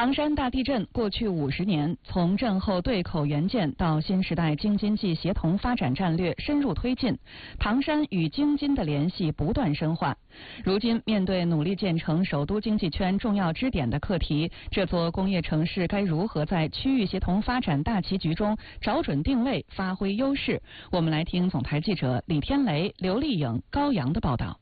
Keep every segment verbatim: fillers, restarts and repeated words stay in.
唐山大地震过去五十年，从震后对口援建到新时代京津冀协同发展战略深入推进，唐山与京津的联系不断深化。如今，面对努力建成首都经济圈重要支点的课题，这座工业城市该如何在区域协同发展大棋局中找准定位、发挥优势？我们来听总台记者李天雷、刘丽颖、高阳的报道。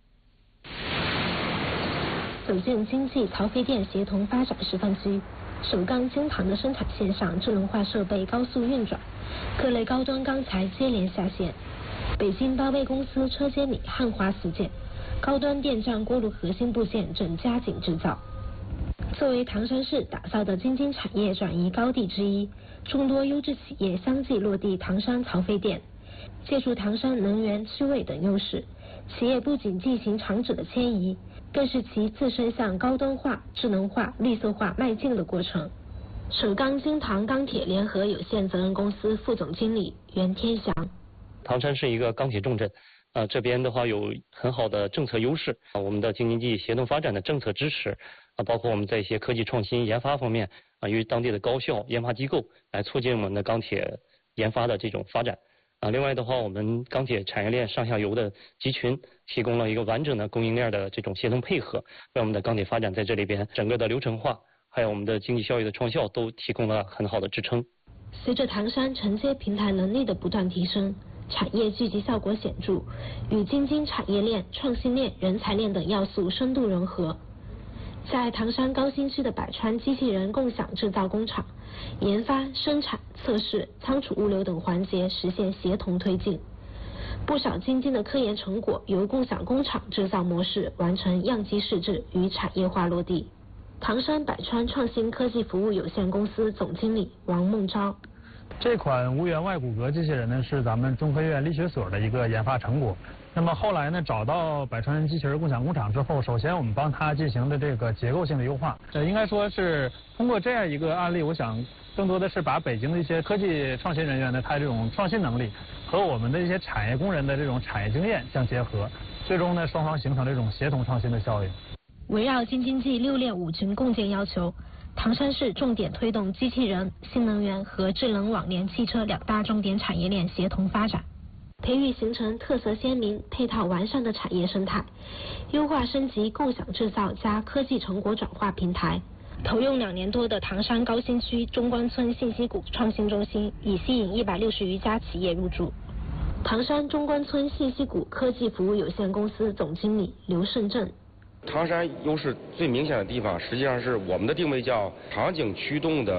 走进经济曹妃甸协同发展示范区，首钢精唐的生产线上智能化设备高速运转，各类高端钢材接连下线。北京八威公司车间里汉华四件，高端电站锅炉核心部件正加紧制造。作为唐山市打造的京津产业转移高地之一，众多优质企业相继落地唐山曹妃甸。借助唐山能源、区位等优势，企业不仅进行长址的迁移，更是其自身向高端化、智能化、绿色化迈进的过程。首钢精唐钢铁联合有限责任公司副总经理袁天祥： 唐山是一个钢铁重镇，呃，这边的话有很好的政策优势，啊，我们的京津冀协同发展的政策支持，啊，包括我们在一些科技创新研发方面，啊，由于当地的高校研发机构来促进我们的钢铁研发的这种发展。啊，另外的话，我们钢铁产业链上下游的集群提供了一个完整的供应链的这种协同配合，为我们的钢铁发展在这里边整个的流程化，还有我们的经济效益的创效都提供了很好的支撑。 随着唐山承接平台能力的不断提升，产业聚集效果显著，与京津产业链、创新链、人才链等要素深度融合。在唐山高新区的百川机器人共享制造工厂，研发、生产、测试、仓储物流等环节实现协同推进。不少京津的科研成果由共享工厂制造模式完成样机试制与产业化落地。唐山百川创新科技服务有限公司总经理王梦昭： 这款无源外骨骼机器人呢，是咱们中科院力学所的一个研发成果。那么后来呢，找到百川机器人共享工厂之后，首先我们帮它进行的这个结构性的优化。呃，应该说是通过这样一个案例，我想更多的是把北京的一些科技创新人员的他这种创新能力和我们的一些产业工人的这种产业经验相结合，最终呢，双方形成这种协同创新的效应。 围绕京津冀六链五群共建要求，唐山市重点推动机器人、新能源和智能网联汽车两大重点产业链协同发展，培育形成特色鲜明、配套完善的产业生态，优化升级共享制造加科技成果转化平台。投用两年多的唐山高新区中关村信息谷创新中心已吸引一百六十余家企业入驻。唐山中关村信息谷科技服务有限公司总经理刘胜正： 唐山优势最明显的地方，实际上是我们的定位叫场景驱动的